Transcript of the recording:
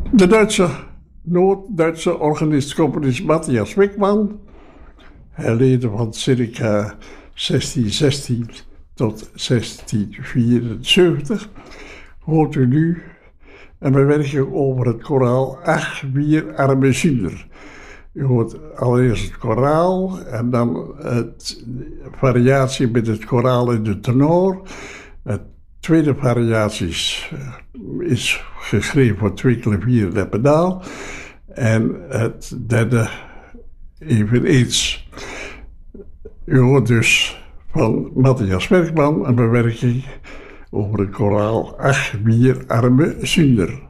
De Noord-Duitse organist-componist Matthias Wigman, hij leefde van circa 1616 tot 1674, hoort u nu een bewerking over het koraal Ach, wir arme Sünder. U hoort allereerst het koraal en dan het variatie met het koraal in de tenor. Het tweede variatie is geschreven voor 2 klavieren en pedaal. En het derde eveneens. U hoort dus van Matthias Wigman een bewerking over het koraal Ach, wir arme Sünder.